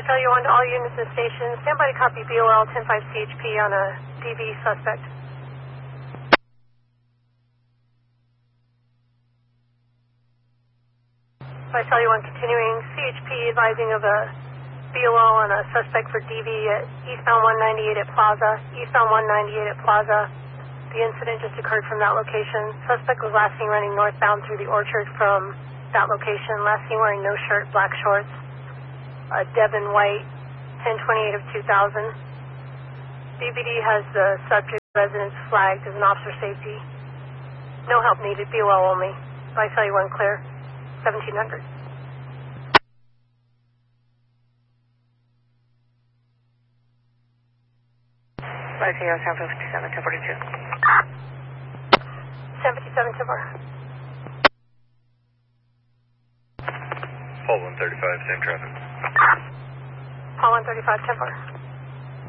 I tell you on to all units and stations, stand by to copy BOL 10-5 CHP on a DV suspect. I tell you on continuing, CHP advising of a BOL on a suspect for DV at eastbound 198 at Plaza. Eastbound 198 at Plaza. The incident just occurred from that location. Suspect was last seen running northbound through the orchard from that location. Last seen wearing no shirt, black shorts. Devin White, 10/28 of 2000. BBD has the subject residence flagged as an officer safety. No help needed, BOL only. I tell you one clear, 1700. I see 757, 1042. 757, 10-4. Paul 135, same traffic. Paul 135, 10-4.